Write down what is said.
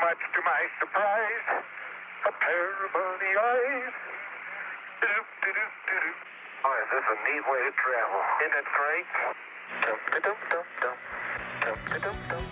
much to my surprise, a pair of bunny eyes. Oh, is this a neat way to travel? Isn't it great? Dum-da-dum-dum-dum. Dum-da-dum-dum.